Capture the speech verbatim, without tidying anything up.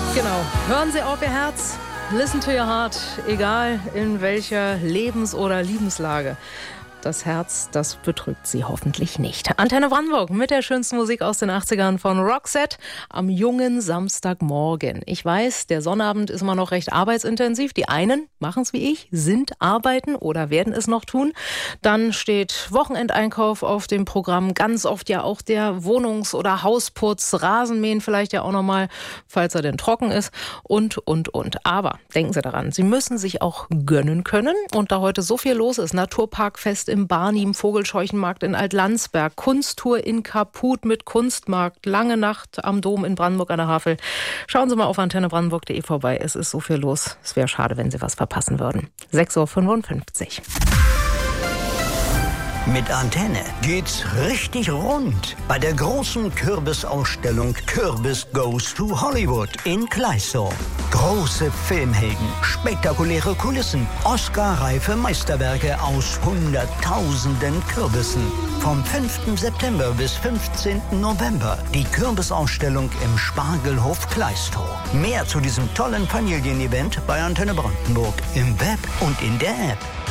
Genau. Hören Sie auf Ihr Herz. Listen to your heart. Egal in welcher Lebens- oder Liebenslage. Das Herz, das betrügt Sie hoffentlich nicht. Antenne Brandenburg mit der schönsten Musik aus den achtzigern von Roxette am jungen Samstagmorgen. Ich weiß, der Sonnabend ist immer noch recht arbeitsintensiv. Die einen machen es wie ich, sind arbeiten oder werden es noch tun. Dann steht Wochenendeinkauf auf dem Programm. Ganz oft ja auch der Wohnungs- oder Hausputz, Rasenmähen vielleicht ja auch nochmal, falls er denn trocken ist und, und, und. Aber denken Sie daran, Sie müssen sich auch gönnen können. Und da heute so viel los ist, Naturparkfest im Barnim, Vogelscheuchenmarkt in Altlandsberg, Kunsttour in Kaput mit Kunstmarkt, lange Nacht am Dom in Brandenburg an der Havel. Schauen Sie mal auf antenne brandenburg punkt de vorbei. Es ist so viel los. Es wäre schade, wenn Sie was verpassen würden. sechs Uhr fünfundfünfzig. Mit Antenne geht's richtig rund bei der großen Kürbisausstellung Kürbis Goes to Hollywood in Kleißau. Große Filmhelden, spektakuläre Kulissen, Oscar-reife Meisterwerke aus Hunderttausenden Kürbissen. Vom fünften September bis fünfzehnten November die Kürbisausstellung im Spargelhof Kleißau. Mehr zu diesem tollen Familienevent bei Antenne Brandenburg im Web und in der App.